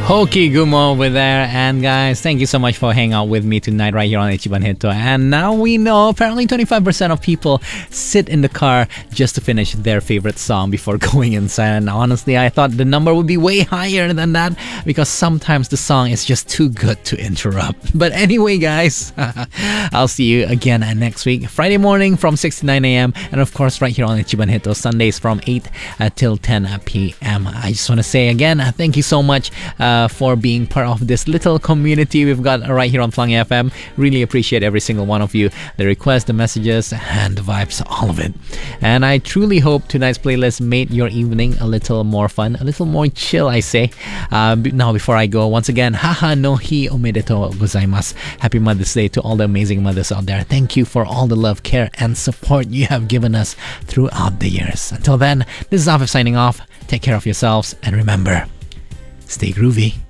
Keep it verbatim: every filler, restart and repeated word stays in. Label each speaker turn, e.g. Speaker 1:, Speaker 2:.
Speaker 1: Hoki Gumo over there. And guys, thank you so much for hanging out with me tonight right here on Ichiban Hito. And now we know apparently twenty-five percent of people sit in the car just to finish their favorite song before going inside. And honestly, I thought the number would be way higher than that because sometimes the song is just too good to interrupt. But anyway, guys, I'll see you again next week, Friday morning from six to nine a.m. And of course, right here on Ichiban Hito, Sundays from eight uh, till ten p.m. I just want to say again, uh, thank you so much uh, for being part of this little community we've got right here on Flangi F M. Really appreciate every single one of you, the requests, the messages, and the vibes, all of it. And I truly hope tonight's playlist made your evening a little more fun, a little more chill, I say. Uh, now, before I go, once again, haha no hi omedetou gozaimasu. Happy Mother's Day to all the amazing mothers out there. Thank you for all the love, care, and support you have given us throughout the years. Until then, this is Afif signing off. Take care of yourselves, and remember, stay groovy.